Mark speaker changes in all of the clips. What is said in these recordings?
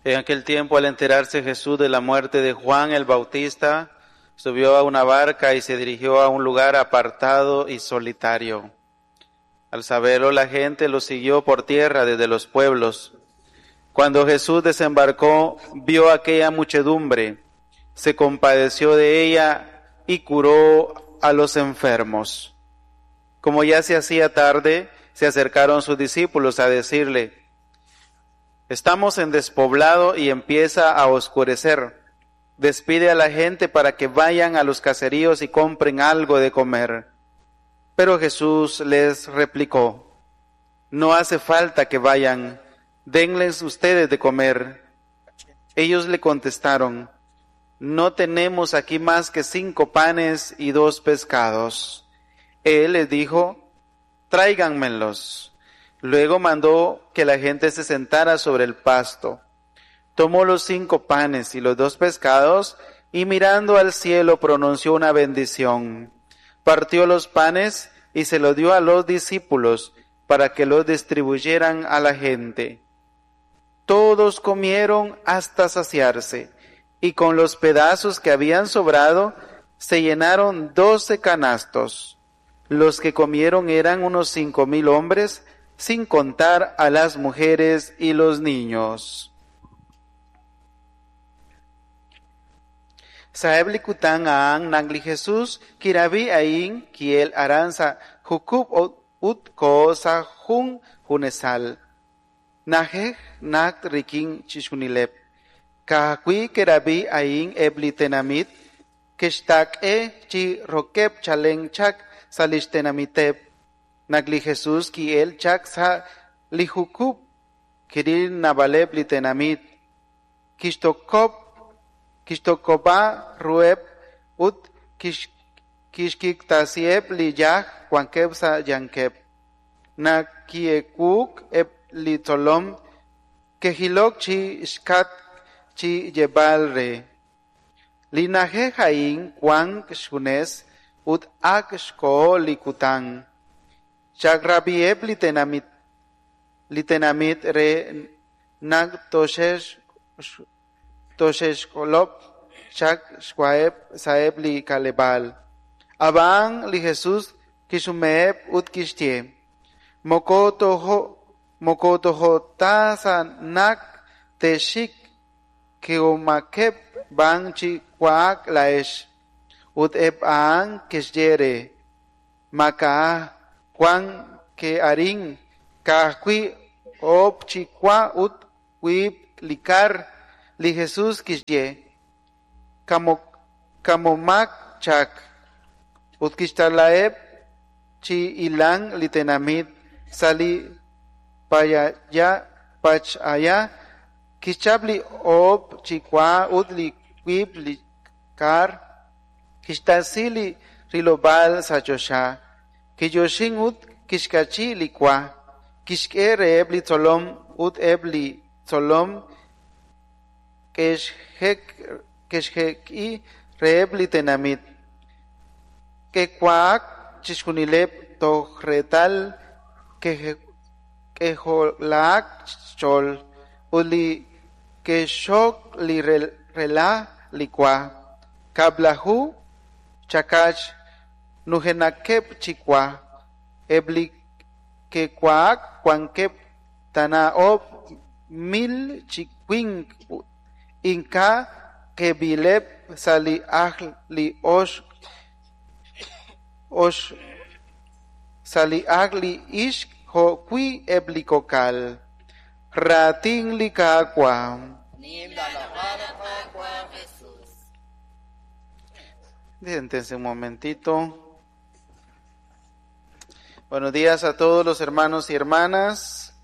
Speaker 1: En aquel tiempo, al enterarse Jesús de la muerte de Juan el Bautista, subió a una barca y se dirigió a un lugar apartado y solitario. Al saberlo, la gente lo siguió por tierra desde los pueblos. Cuando Jesús desembarcó, vio aquella muchedumbre, se compadeció de ella y curó a los enfermos. Como ya se hacía tarde, se acercaron sus discípulos a decirle: estamos en despoblado y empieza a oscurecer. Despide a la gente para que vayan a los caseríos y compren algo de comer. Pero Jesús les replicó: no hace falta que vayan, denles ustedes de comer. Ellos le contestaron: no tenemos aquí más que 5 panes y 2 pescados. Él les dijo: tráiganmelos. Luego mandó que la gente se sentara sobre el pasto. Tomó los 5 panes y los 2 pescados y mirando al cielo pronunció una bendición. Partió los panes y se los dio a los discípulos para que los distribuyeran a la gente. Todos comieron hasta saciarse y con los pedazos que habían sobrado se llenaron 12 canastos. Los que comieron eran unos 5,000 hombres, sin contar a las mujeres y los niños. Saebli kutan ang nagli Jesus kirabi aing kiel aransa hukup utko sa hunesal. Nahek nak riking chishunilep. Kahakwi kirabi aing ebli tenamit kishtak chi rokep chaleng chak salishtenamitet. Nagli Jesus kiel chak sa lihukup kiril nabaleb litenamit kishtokoba rueb ut kishkiktasieb liyah kwankeb sa yankeb nakiekuk eb litolom kehilok chi shkat chi yebalre linaje hain kwank shunes ut ak shko likutang Chagrabieb litenamit re nag toshesh kolop chak shwaeb saeb li kalebal. Abang li Jesus kishumeeb ut kishtie. Mokotoho tasa nak teshik keomakeb bang chi kwak laesh. Ut eb ang kishyere. Maka Juan que arin kahkwi op chikwa ut wib likar li Jesus kishye kamomak chak ut kishtalaeb chi ilang litenamit sali payaya pachaya kishabli op chikwa ut li wib likar kishtasili rilobal sachosha Kiyoshin ut kishkachi likwa, kishke reebli tolom ut ebli tolom, keshheki reebli tenamit. Kekwaak chishkunilep tohretal, keholaak chol, uli keshok li rela likwa, kablahu chakach, Nuhenakep chikwa, ebli kekwaak kwankep tanaop 1000 chikwink inka kebilep sali ahli sali ahli ish ho kui ebli kokal rating likakwa. Siéntense un momentito. Buenos días a todos los hermanos y hermanas.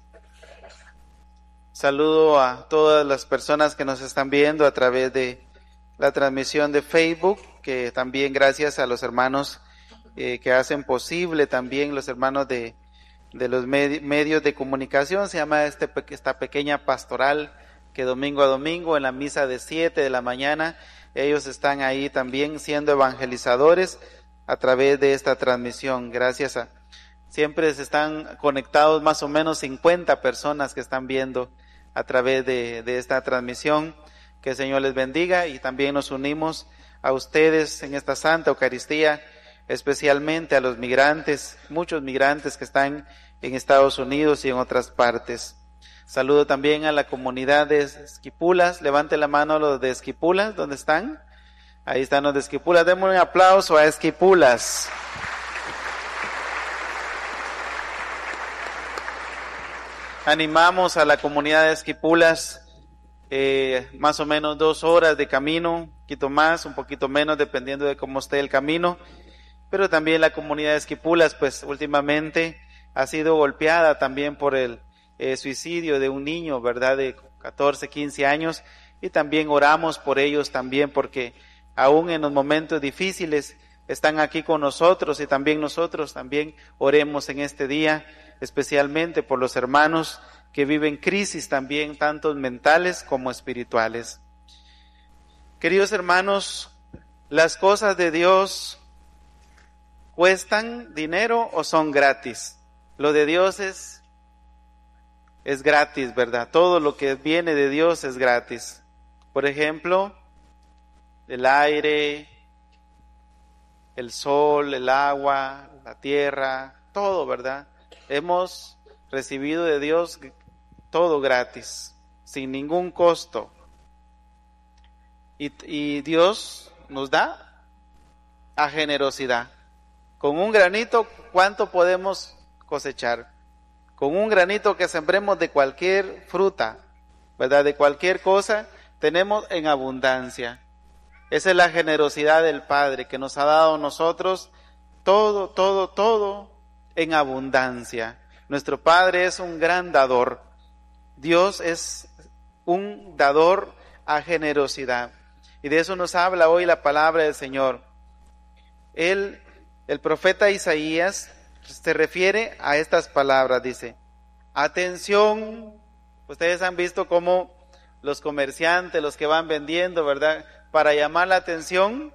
Speaker 1: Saludo a todas las personas que nos están viendo a través de la transmisión de Facebook, que también gracias a los hermanos que hacen posible, también los hermanos de los medios de comunicación. Se llama esta pequeña pastoral que domingo a domingo en la misa de 7 de la mañana, ellos están ahí también siendo evangelizadores a través de esta transmisión. Gracias siempre se están conectados más o menos 50 personas que están viendo a través de esta transmisión. Que el Señor les bendiga, y también nos unimos a ustedes en esta Santa Eucaristía, especialmente a los migrantes, muchos migrantes que están en Estados Unidos y en otras partes. Saludo también a la comunidad de Esquipulas. Levante la mano los de Esquipulas, ¿dónde están? Ahí están los de Esquipulas. Demos un aplauso a Esquipulas. Animamos a la comunidad de Esquipulas, más o menos 2 horas de camino, un poquito más, un poquito menos, dependiendo de cómo esté el camino. Pero también la comunidad de Esquipulas, pues últimamente ha sido golpeada también por el suicidio de un niño, ¿verdad?, de 14, 15 años, y también oramos por ellos también, porque aún en los momentos difíciles están aquí con nosotros, y también nosotros también oremos en este día, especialmente por los hermanos que viven crisis también, tanto mentales como espirituales. Queridos hermanos, las cosas de Dios ¿cuestan dinero o son gratis? Lo de Dios es gratis, ¿verdad? Todo lo que viene de Dios es gratis. Por ejemplo, el aire, el sol, el agua, la tierra, todo, ¿verdad? Hemos recibido de Dios todo gratis, sin ningún costo. Y Dios nos da a generosidad. Con un granito, ¿cuánto podemos cosechar? Con un granito que sembremos de cualquier fruta, ¿verdad?, de cualquier cosa, tenemos en abundancia. Esa es la generosidad del Padre, que nos ha dado a nosotros todo en abundancia. Nuestro Padre es un gran dador. Dios es un dador a generosidad. Y de eso nos habla hoy la palabra del Señor. El profeta Isaías se refiere a estas palabras, dice: atención. Ustedes han visto cómo los comerciantes, los que van vendiendo, ¿verdad?, para llamar la atención,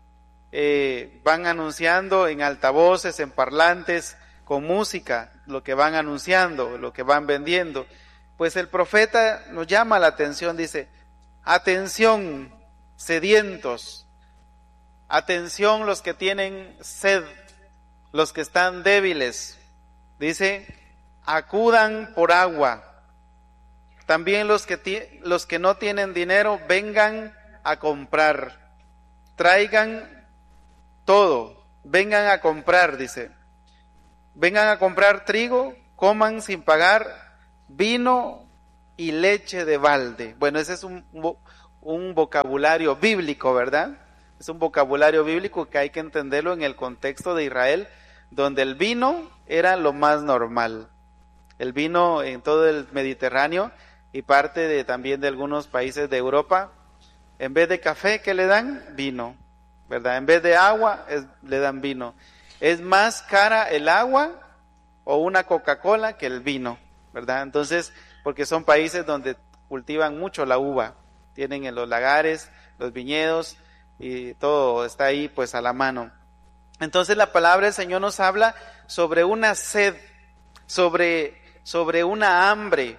Speaker 1: van anunciando en altavoces, en parlantes, con música, lo que van anunciando, lo que van vendiendo. Pues el profeta nos llama la atención, dice: atención, sedientos, atención los que tienen sed, los que están débiles, dice: acudan por agua. También los que no tienen dinero, vengan a comprar, traigan todo, vengan a comprar, dice. Vengan a comprar trigo, coman sin pagar, vino y leche de balde. Bueno, ese es un vocabulario bíblico, ¿verdad? Es un vocabulario bíblico que hay que entenderlo en el contexto de Israel, donde el vino era lo más normal. El vino en todo el Mediterráneo y parte también de algunos países de Europa, en vez de café, ¿qué le dan? Vino, ¿verdad? En vez de agua, le dan vino. Es más cara el agua o una Coca-Cola que el vino, ¿verdad? Entonces, porque son países donde cultivan mucho la uva, tienen en los lagares, los viñedos, y todo está ahí pues a la mano. Entonces la palabra del Señor nos habla sobre una sed, sobre una hambre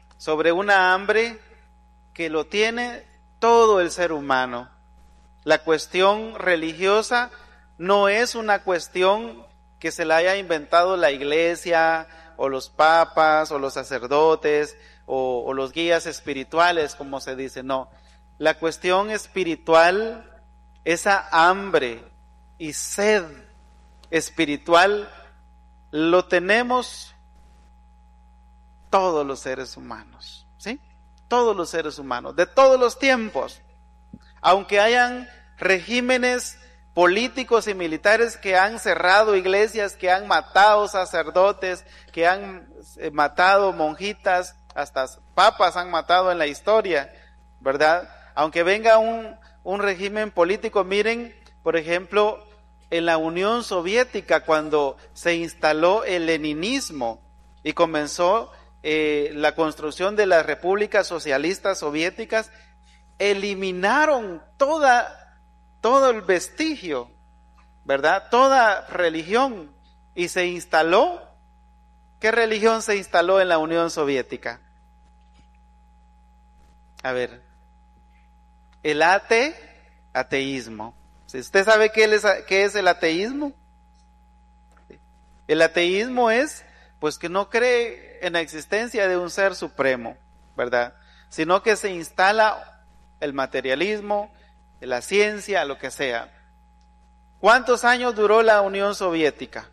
Speaker 1: que lo tiene todo el ser humano. La cuestión religiosa no es una cuestión que se la haya inventado la iglesia, o los papas, o los sacerdotes, o los guías espirituales, como se dice, no. La cuestión espiritual, esa hambre y sed espiritual, lo tenemos todos los seres humanos, ¿sí? Todos los seres humanos, de todos los tiempos. Aunque hayan regímenes políticos y militares que han cerrado iglesias, que han matado sacerdotes, que han matado monjitas, hasta papas han matado en la historia, ¿verdad? Aunque venga un régimen político, miren, por ejemplo, en la Unión Soviética, cuando se instaló el leninismo y comenzó la construcción de las repúblicas socialistas soviéticas, eliminaron todo el vestigio, ¿verdad? Toda religión, y se instaló. ¿Qué religión se instaló en la Unión Soviética? A ver, el ateísmo. ¿Si usted sabe qué es el ateísmo? El ateísmo es, pues, que no cree en la existencia de un ser supremo, ¿verdad? Sino que se instala el materialismo, la ciencia, lo que sea. ¿Cuántos años duró la Unión Soviética?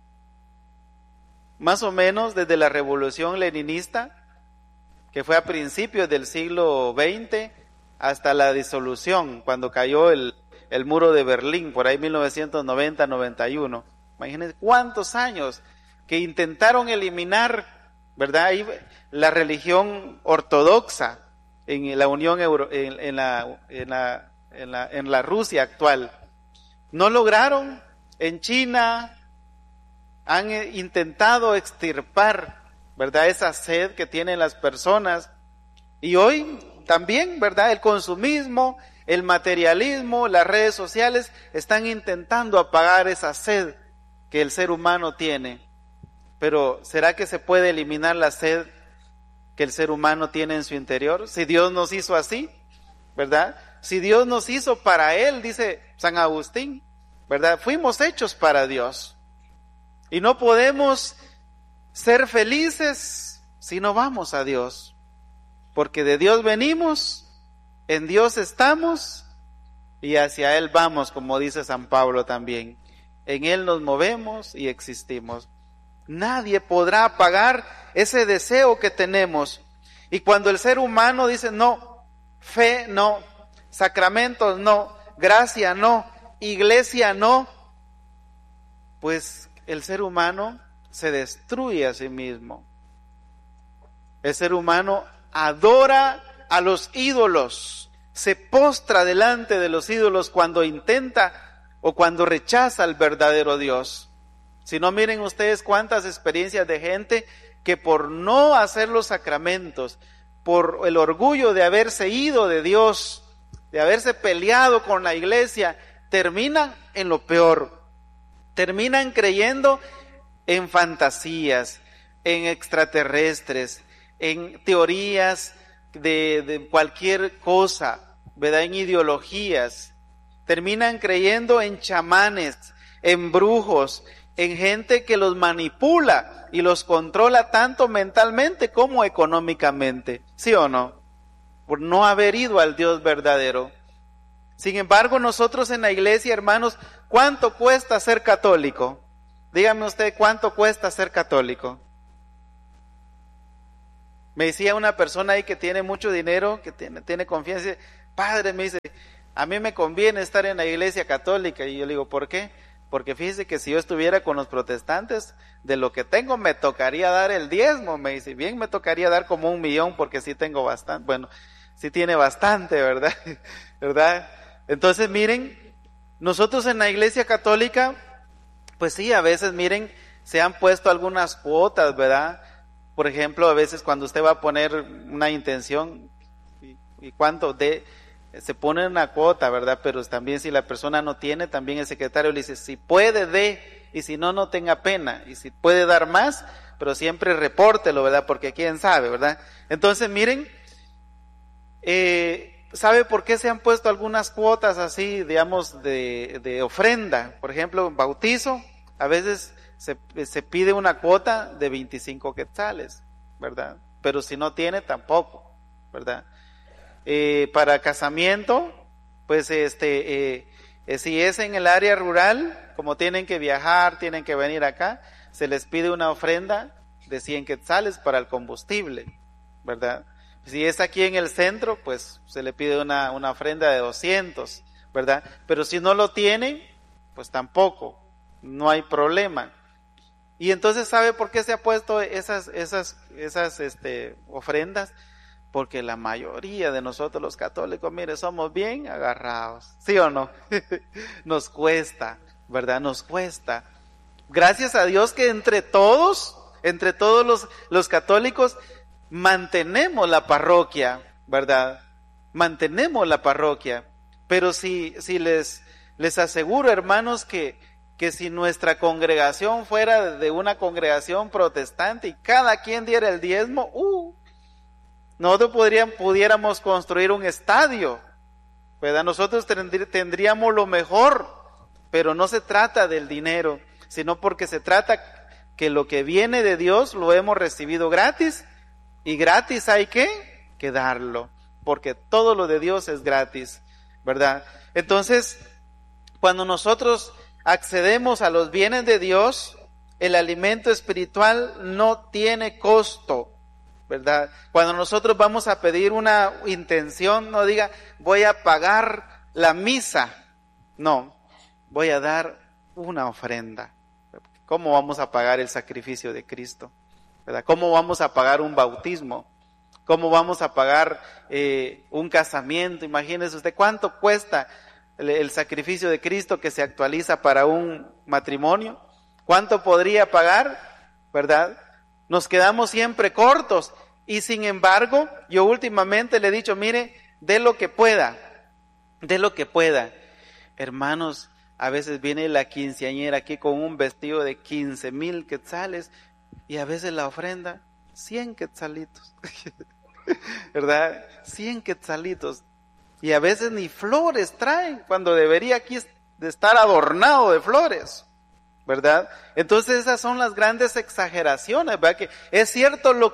Speaker 1: Más o menos desde la Revolución Leninista, que fue a principios del siglo XX, hasta la disolución, cuando cayó el muro de Berlín, por ahí 1990-91. Imagínense cuántos años que intentaron eliminar, ¿verdad? Ahí la religión ortodoxa en la Unión en la Rusia actual. No lograron. En China han intentado extirpar, ¿verdad?, esa sed que tienen las personas. Y hoy también, ¿verdad?, el consumismo, el materialismo, las redes sociales están intentando apagar esa sed que el ser humano tiene. Pero ¿será que se puede eliminar la sed que el ser humano tiene en su interior? Si Dios nos hizo así, ¿verdad? Si Dios nos hizo para Él, dice San Agustín, ¿verdad? Fuimos hechos para Dios. Y no podemos ser felices si no vamos a Dios. Porque de Dios venimos, en Dios estamos y hacia Él vamos, como dice San Pablo también. En Él nos movemos y existimos. Nadie podrá apagar ese deseo que tenemos. Y cuando el ser humano dice no, fe no, sacramentos no, gracia no, iglesia no, pues el ser humano se destruye a sí mismo. El ser humano adora a los ídolos, se postra delante de los ídolos cuando intenta o cuando rechaza al verdadero Dios. Si no, miren ustedes cuántas experiencias de gente que por no hacer los sacramentos, por el orgullo de haberse ido de Dios, de haberse peleado con la iglesia, terminan en lo peor. Terminan creyendo en fantasías, en extraterrestres, en teorías de cualquier cosa, ¿verdad?, en ideologías. Terminan creyendo en chamanes, en brujos, en gente que los manipula y los controla tanto mentalmente como económicamente, ¿sí o no? Por no haber ido al Dios verdadero. Sin embargo, nosotros en la iglesia, hermanos, ¿cuánto cuesta ser católico? Dígame usted, ¿cuánto cuesta ser católico? Me decía una persona ahí que tiene mucho dinero, que tiene confianza, padre, me dice, a mí me conviene estar en la iglesia católica. Y yo le digo, ¿por qué? Porque fíjese que si yo estuviera con los protestantes, de lo que tengo me tocaría dar el diezmo. Me dice, bien, me tocaría dar como 1 millón porque sí tengo bastante. Bueno, sí tiene bastante, ¿verdad? ¿Verdad? Entonces, miren, nosotros en la iglesia católica, pues sí, a veces, miren, se han puesto algunas cuotas, ¿verdad? Por ejemplo, a veces cuando usted va a poner una intención, y cuánto se pone una cuota, ¿verdad? Pero también si la persona no tiene, también el secretario le dice, si puede, dé, y si no, no tenga pena, y si puede dar más, pero siempre repórtelo, ¿verdad? Porque quién sabe, ¿verdad? Entonces, miren, ¿sabe por qué se han puesto algunas cuotas así, digamos, de ofrenda? Por ejemplo, en bautizo, a veces se pide una cuota de 25 quetzales, ¿verdad? Pero si no tiene, tampoco, ¿verdad? Para casamiento, pues si es en el área rural, como tienen que viajar, tienen que venir acá, se les pide una ofrenda de 100 quetzales para el combustible, ¿verdad? Si es aquí en el centro, pues se le pide una ofrenda de 200, ¿verdad? Pero si no lo tienen, pues tampoco, no hay problema. Y entonces, ¿sabe por qué se ha puesto esas ofrendas? Porque la mayoría de nosotros los católicos, mire, somos bien agarrados, ¿sí o no? Nos cuesta, ¿verdad? Nos cuesta. Gracias a Dios que entre todos los católicos, mantenemos la parroquia, ¿verdad? Mantenemos la parroquia. Pero si les aseguro, hermanos, que si nuestra congregación fuera de una congregación protestante y cada quien diera el diezmo, Nosotros pudiéramos construir un estadio, ¿verdad? Nosotros tendríamos lo mejor, pero no se trata del dinero, sino porque se trata que lo que viene de Dios lo hemos recibido gratis, y gratis hay que darlo, porque todo lo de Dios es gratis, ¿verdad? Entonces, cuando nosotros accedemos a los bienes de Dios, el alimento espiritual no tiene costo, ¿verdad? Cuando nosotros vamos a pedir una intención, no diga, voy a pagar la misa. No, voy a dar una ofrenda. ¿Cómo vamos a pagar el sacrificio de Cristo? ¿Verdad? ¿Cómo vamos a pagar un bautismo? ¿Cómo vamos a pagar un casamiento? Imagínese usted cuánto cuesta el sacrificio de Cristo que se actualiza para un matrimonio. ¿Cuánto podría pagar? ¿Verdad? Nos quedamos siempre cortos, y sin embargo, yo últimamente le he dicho, mire, dé lo que pueda, dé lo que pueda. Hermanos, a veces viene la quinceañera aquí con un vestido de 15,000 quetzales, y a veces la ofrenda, 100 quetzalitos, ¿verdad? 100 quetzalitos, y a veces ni flores traen, cuando debería aquí de estar adornado de flores, ¿verdad? Entonces esas son las grandes exageraciones, ¿verdad? Que es cierto lo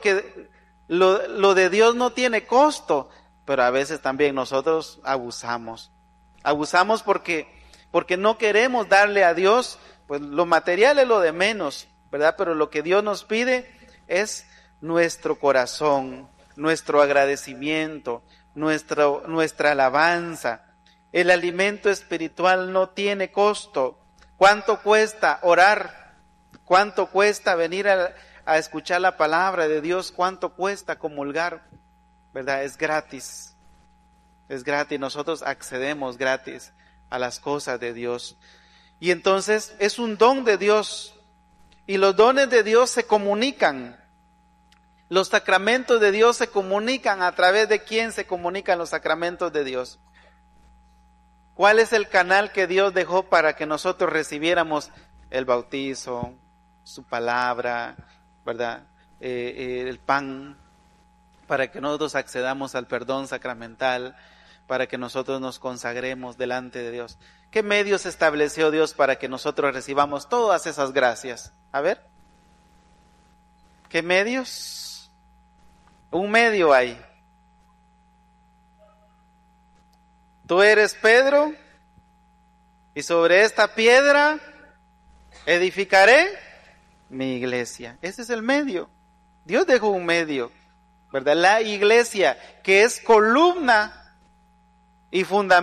Speaker 1: de Dios no tiene costo, pero a veces también nosotros abusamos porque no queremos darle a Dios, pues lo material es lo de menos, ¿verdad? Pero lo que Dios nos pide es nuestro corazón, nuestro agradecimiento, nuestra alabanza. El alimento espiritual no tiene costo. ¿Cuánto cuesta orar? ¿Cuánto cuesta venir a escuchar la palabra de Dios? ¿Cuánto cuesta comulgar? ¿Verdad? Es gratis. Es gratis. Nosotros accedemos gratis a las cosas de Dios. Y entonces es un don de Dios. Y los dones de Dios se comunican. Los sacramentos de Dios se comunican. ¿A través de quién se comunican los sacramentos de Dios? ¿Cuál es el canal que Dios dejó para que nosotros recibiéramos el bautizo, su palabra, ¿verdad? El pan, para que nosotros accedamos al perdón sacramental, para que nosotros nos consagremos delante de Dios? ¿Qué medios estableció Dios para que nosotros recibamos todas esas gracias? A ver, ¿qué medios? Un medio hay. Tú eres Pedro, y sobre esta piedra edificaré mi iglesia. Ese es el medio. Dios dejó un medio, ¿verdad? La iglesia, que es columna y fundamento